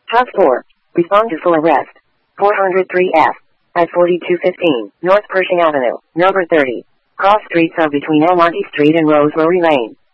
Task 4. Respond to full arrest. 403F. At 4215 North Pershing Avenue, number 30. Cross streets are between Almonte Street and Rosemary Lane.